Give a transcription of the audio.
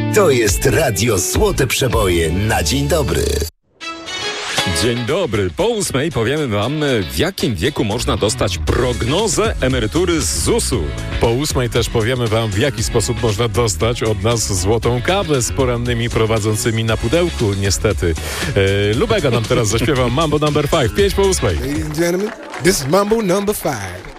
To jest Radio Złote Przeboje na dzień dobry. Dzień dobry. Po 8 powiemy wam, w jakim wieku można dostać prognozę emerytury z ZUS-u. Po 8 też powiemy wam, w jaki sposób można dostać od nas złotą kawę z porannymi prowadzącymi na pudełku, niestety. Lubega nam teraz zaśpiewa Mambo No. 5, 5 po 8. Ladies and gentlemen, this is Mambo No. 5.